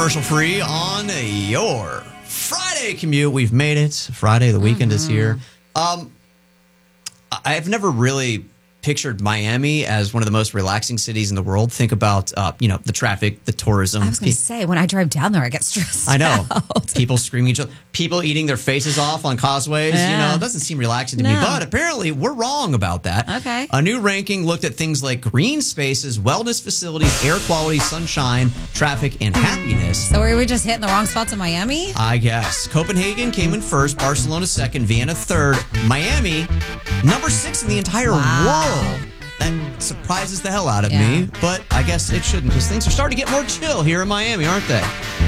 commercial free on your Friday commute. We've made it. Friday, the weekend is here. I've never really pictured Miami as one of the most relaxing cities in the world. Think about, the traffic, the tourism. I was going to say, when I drive down there, I get stressed I know. out. People screaming each other. People eating their faces off on causeways. Yeah. It doesn't seem relaxing to me. But apparently, we're wrong about that. Okay. A new ranking looked at things like green spaces, wellness facilities, air quality, sunshine, traffic, and happiness. So were we just hitting the wrong spots in Miami? I guess. Copenhagen came in first, Barcelona second, Vienna third, Miami number 6 in the entire world. That surprises the hell out of me, but I guess it shouldn't because things are starting to get more chill here in Miami, aren't they?